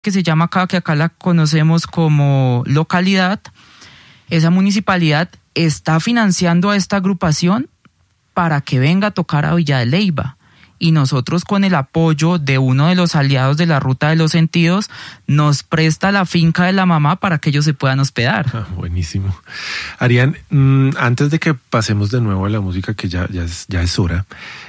que se llama acá, que acá la conocemos como localidad, esa municipalidad está financiando a esta agrupación para que venga a tocar a Villa de Leyva. Y nosotros, con el apoyo de uno de los aliados de la Ruta de los Sentidos, nos presta la finca de la mamá para que ellos se puedan hospedar. Buenísimo. Arián, antes de que pasemos de nuevo a la música, que ya es hora,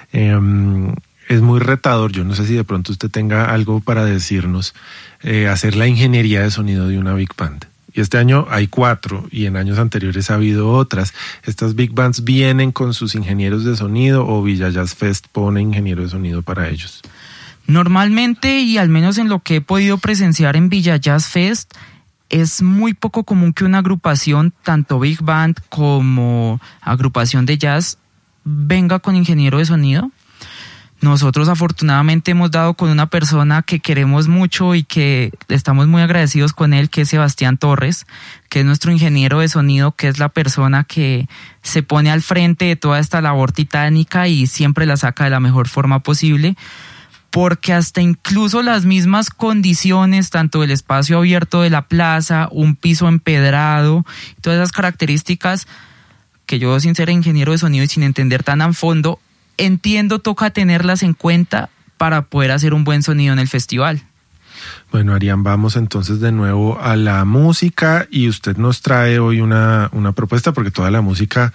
es muy retador, yo no sé si de pronto usted tenga algo para decirnos, hacer la ingeniería de sonido de una Big Band. Y este año hay 4 y en años anteriores ha habido otras. ¿Estas Big Bands vienen con sus ingenieros de sonido o Villa Jazz Fest pone ingeniero de sonido para ellos? Normalmente, y al menos en lo que he podido presenciar en Villa Jazz Fest, es muy poco común que una agrupación, tanto Big Band como agrupación de jazz, venga con ingeniero de sonido. Nosotros afortunadamente hemos dado con una persona que queremos mucho y que estamos muy agradecidos con él, que es Sebastián Torres, que es nuestro ingeniero de sonido, que es la persona que se pone al frente de toda esta labor titánica y siempre la saca de la mejor forma posible, porque hasta incluso las mismas condiciones, tanto del espacio abierto de la plaza, un piso empedrado, todas esas características que yo, sin ser ingeniero de sonido y sin entender tan a fondo, entiendo, toca tenerlas en cuenta para poder hacer un buen sonido en el festival. Bueno, Arián, vamos entonces de nuevo a la música y usted nos trae hoy una propuesta, porque toda la música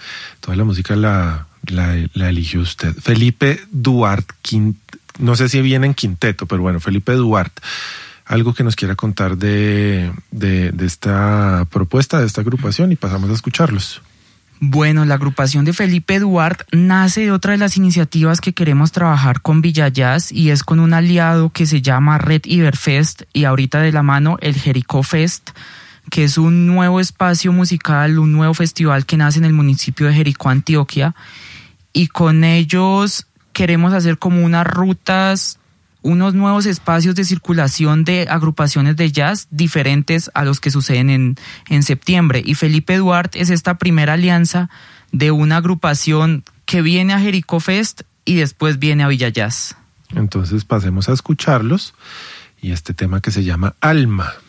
la eligió usted. Felipe Duarte, no sé si viene en quinteto, pero bueno, Felipe Duarte. Algo que nos quiera contar de esta propuesta, de esta agrupación, y pasamos a escucharlos. Bueno, la agrupación de Felipe Duarte nace de otra de las iniciativas que queremos trabajar con Villa Jazz, y es con un aliado que se llama Red Iberfest, y ahorita de la mano el Jericó Fest, que es un nuevo espacio musical, un nuevo festival que nace en el municipio de Jericó, Antioquia, y con ellos queremos hacer como unas rutas, unos nuevos espacios de circulación de agrupaciones de jazz diferentes a los que suceden en septiembre. Y Felipe Duarte es esta primera alianza de una agrupación que viene a Jericó Fest y después viene a Villa Jazz. Entonces pasemos a escucharlos y este tema que se llama Alma.